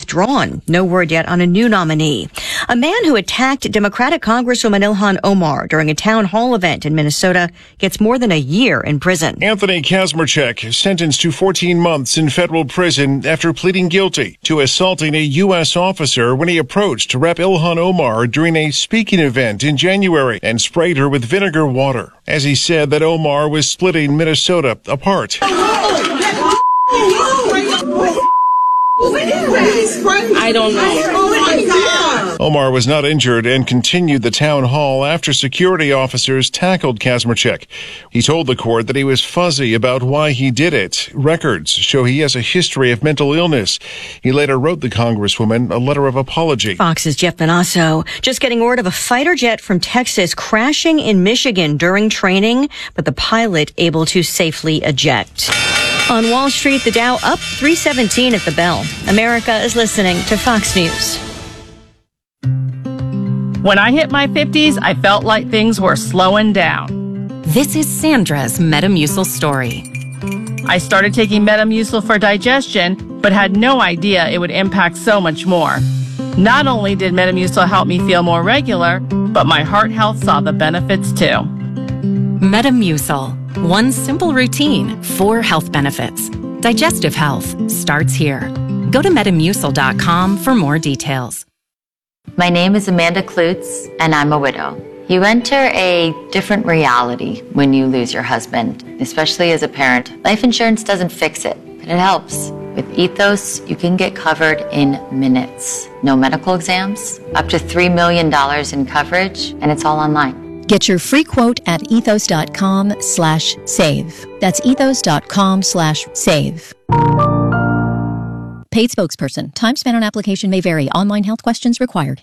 withdrawn. No word yet on a new nominee. A man who attacked Democratic Congresswoman Ilhan Omar during a town hall event in Minnesota gets more than a year in prison. Anthony Kazmarchek sentenced to 14 months in federal prison after pleading guilty to assaulting a U.S. officer when he approached Rep. Ilhan Omar during a speaking event in January and sprayed her with vinegar water. As he said that Omar was splitting Minnesota apart. I don't know. Omar was not injured and continued the town hall after security officers tackled Kazmarchek. He told the court that he was fuzzy about why he did it. Records show he has a history of mental illness. He later wrote the Congresswoman a letter of apology. Fox's Jeff Benasso just getting word of a fighter jet from Texas crashing in Michigan during training, but the pilot able to safely eject. On Wall Street, the Dow up 317 at the bell. America is listening to Fox News. When I hit my 50s, I felt like things were slowing down. This is Sandra's Metamucil story. I started taking Metamucil for digestion, but had no idea it would impact so much more. Not only did Metamucil help me feel more regular, but my heart health saw the benefits too. Metamucil. One simple routine, 4 health benefits. Digestive health starts here. Go to Metamucil.com for more details. My name is Amanda Klutz, and I'm a widow. You enter a different reality when you lose your husband, especially as a parent. Life insurance doesn't fix it, but it helps. With Ethos, you can get covered in minutes. No medical exams, up to $3 million in coverage, and it's all online. Get your free quote at ethos.com/save. That's ethos.com/save. Paid spokesperson. Time spent on application may vary. Online health questions required.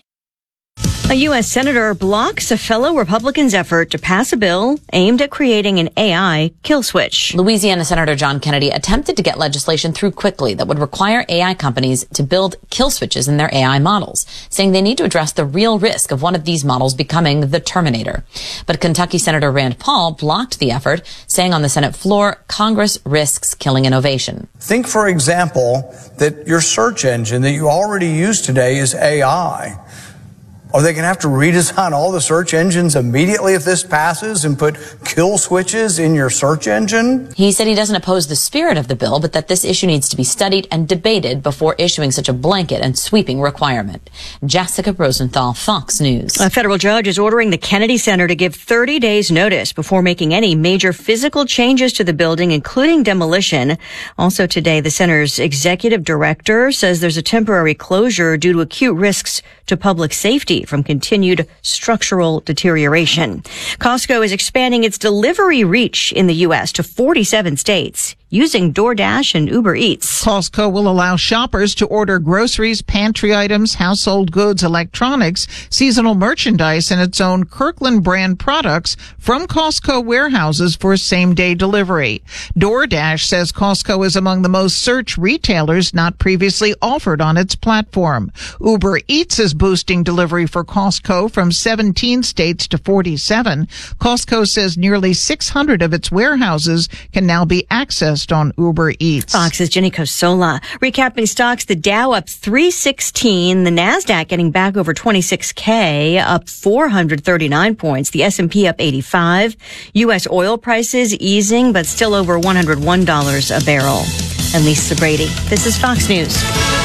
A U.S. senator blocks a fellow Republican's effort to pass a bill aimed at creating an AI kill switch. Louisiana Senator John Kennedy attempted to get legislation through quickly that would require AI companies to build kill switches in their AI models, saying they need to address the real risk of one of these models becoming the Terminator. But Kentucky Senator Rand Paul blocked the effort, saying on the Senate floor, Congress risks killing innovation. Think, for example, that your search engine that you already use today is AI. Are they going to have to redesign all the search engines immediately if this passes and put kill switches in your search engine? He said he doesn't oppose the spirit of the bill, but that this issue needs to be studied and debated before issuing such a blanket and sweeping requirement. Jessica Rosenthal, Fox News. A federal judge is ordering the Kennedy Center to give 30 days notice before making any major physical changes to the building, including demolition. Also today, the center's executive director says there's a temporary closure due to acute risks to public safety from continued structural deterioration. Costco is expanding its delivery reach in the U.S. to 47 states using DoorDash and Uber Eats. Costco will allow shoppers to order groceries, pantry items, household goods, electronics, seasonal merchandise, and its own Kirkland brand products from Costco warehouses for same-day delivery. DoorDash says Costco is among the most searched retailers not previously offered on its platform. Uber Eats is boosting delivery for Costco from 17 states to 47. Costco says nearly 600 of its warehouses can now be accessed on Uber Eats. Fox's Jenny Cosola. Recapping stocks, the Dow up 316, the NASDAQ getting back over 26K, up 439 points, the S&P up 85. U.S. oil prices easing, but still over $101 a barrel. And Lisa Brady. This is Fox News.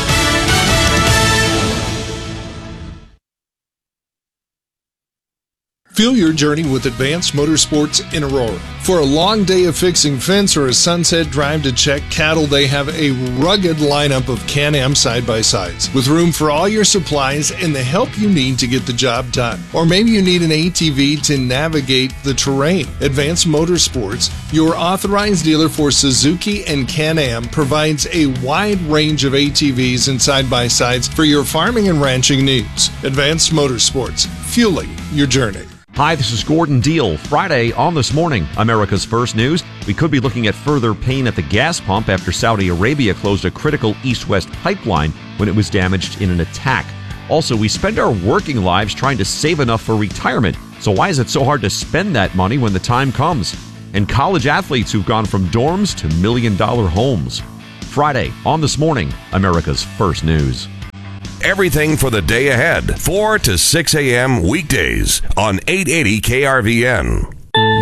Feel your journey with Advanced Motorsports in Aurora. For a long day of fixing fence or a sunset drive to check cattle, they have a rugged lineup of Can-Am side-by-sides with room for all your supplies and the help you need to get the job done. Or maybe you need an ATV to navigate the terrain. Advanced Motorsports, your authorized dealer for Suzuki and Can-Am, provides a wide range of ATVs and side-by-sides for your farming and ranching needs. Advanced Motorsports, fueling your journey. Hi, this is Gordon Deal. Friday on This Morning, America's First News. We could be looking at further pain at the gas pump after Saudi Arabia closed a critical east-west pipeline when it was damaged in an attack. Also, we spend our working lives trying to save enough for retirement. So why is it so hard to spend that money when the time comes? And college athletes who've gone from dorms to million-dollar homes. Friday on This Morning, America's First News. everything for the day ahead. 4 to 6 a.m. weekdays on 880 KRVN.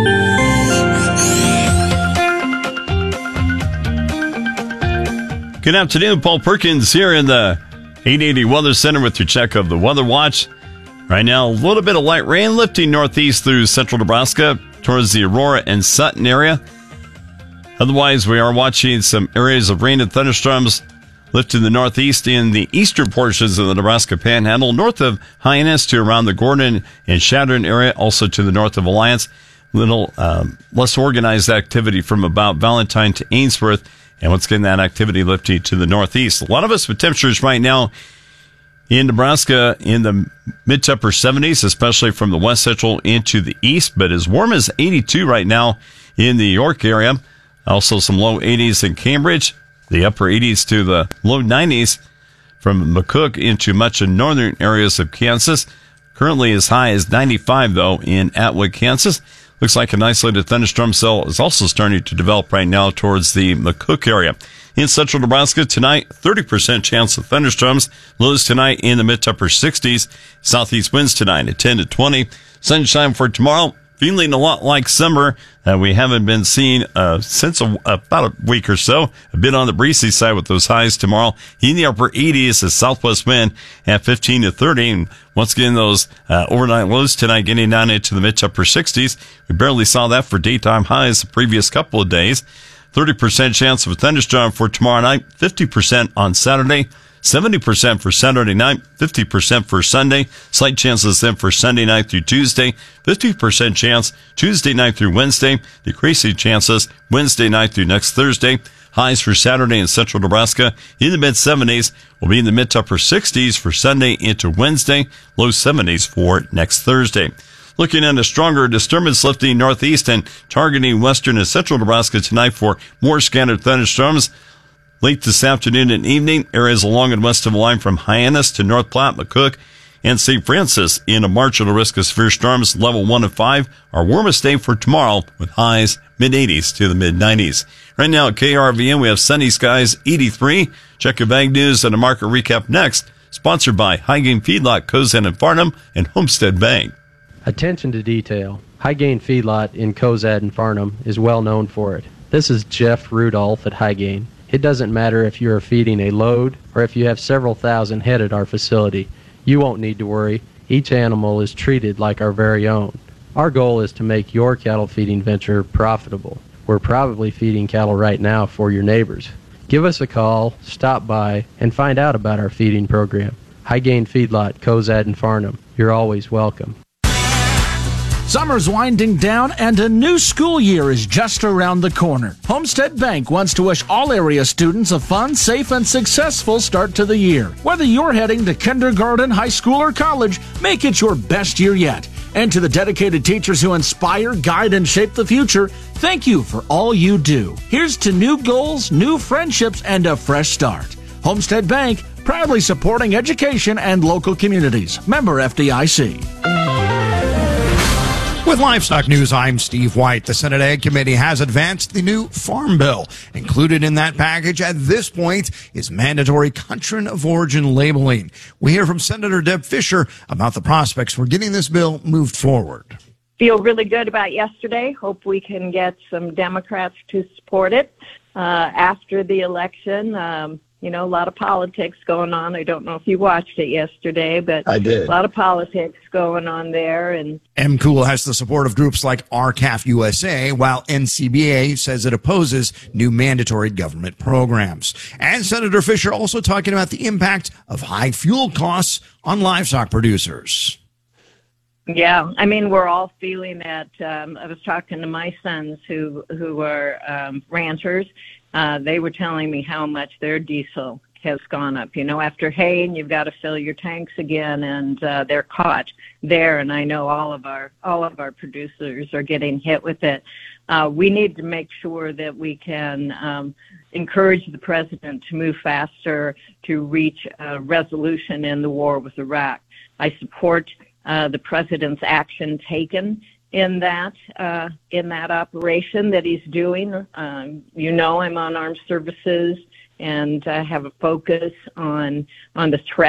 Good afternoon, Paul Perkins here in the 880 Weather Center with your check of the Weather Watch. Right now, a little bit of light rain lifting northeast through central Nebraska towards the Aurora and Sutton area. Otherwise, we are watching some areas of rain and thunderstorms lifting the northeast in the eastern portions of the Nebraska Panhandle, north of Hyannis to around the Gordon and Chadron area, also to the north of Alliance. Little less organized activity from about Valentine to Ainsworth. And once again, that activity lifting to the northeast. A lot of us with temperatures right now in Nebraska in the mid to upper 70s, especially from the west central into the east, but as warm as 82 right now in the York area. Also some low 80s in Cambridge, the upper 80s to the low 90s from McCook into much of northern areas of Kansas. Currently as high as 95, though, in Atwood, Kansas. Looks like an isolated thunderstorm cell is also starting to develop right now towards the McCook area. In central Nebraska tonight, 30% chance of thunderstorms. Lows tonight in the mid to upper 60s. Southeast winds tonight at 10 to 20. Sunshine for tomorrow. Feeling a lot like summer that we haven't been seeing since about a week or so. A bit on the breezy side with those highs tomorrow. In the upper 80s, a southwest wind at 15 to 30. And once again, those overnight lows tonight getting down into the mid to upper 60s. We barely saw that for daytime highs the previous couple of days. 30% chance of a thunderstorm for tomorrow night. 50% on Saturday. 70% for Saturday night, 50% for Sunday. Slight chances then for Sunday night through Tuesday. 50% chance Tuesday night through Wednesday. Decreasing chances Wednesday night through next Thursday. Highs for Saturday in central Nebraska in the mid-70s. Will be in the mid to upper 60s for Sunday into Wednesday. Low 70s for next Thursday. Looking at a stronger disturbance lifting northeast and targeting western and central Nebraska tonight for more scattered thunderstorms. Late this afternoon and evening, areas along and west of the line from Hyannis to North Platte, McCook, and St. Francis in a marginal risk of severe storms, level 1 and 5. Our warmest day for tomorrow with highs mid-80s to the mid-90s. Right now at KRVN, we have sunny skies, 83. Check your ag news and a market recap next. Sponsored by High-Gain Feedlot, Cozad and Farnham, and Homestead Bank. Attention to detail. High-Gain Feedlot in Cozad and Farnham is well known for it. This is Jeff Rudolph at High-Gain. It doesn't matter if you are feeding a load or if you have several thousand head at our facility. You won't need to worry. Each animal is treated like our very own. Our goal is to make your cattle feeding venture profitable. We're probably feeding cattle right now for your neighbors. Give us a call, stop by, and find out about our feeding program. High-Gain Feedlot, Cozad and Farnham. You're always welcome. Summer's winding down and a new school year is just around the corner. Homestead Bank wants to wish all area students a fun, safe, and successful start to the year. Whether you're heading to kindergarten, high school, or college, make it your best year yet. And to the dedicated teachers who inspire, guide, and shape the future, thank you for all you do. Here's to new goals, new friendships, and a fresh start. Homestead Bank, proudly supporting education and local communities. Member FDIC. With Livestock News, I'm Steve White. The Senate Ag Committee has advanced the new Farm Bill. Included in that package at this point is mandatory country of origin labeling. We hear from Senator Deb Fischer about the prospects for getting this bill moved forward. Feel really good about yesterday. Hope we can get some Democrats to support it after the election. A lot of politics going on. I don't know if you watched it yesterday, but I did. A lot of politics going on there. And MCOOL has the support of groups like RCAF USA, while NCBA says it opposes new mandatory government programs. And Senator Fischer also talking about the impact of high fuel costs on livestock producers. Yeah, we're all feeling that. I was talking to my sons who are ranchers. They were telling me how much their diesel has gone up. After haying, you've got to fill your tanks again, and they're caught there. And I know all of our producers are getting hit with it. We need to make sure that we can encourage the president to move faster to reach a resolution in the war with Iraq. I support the president's action taken in that operation that he's doing. I'm on armed services and have a focus on the threat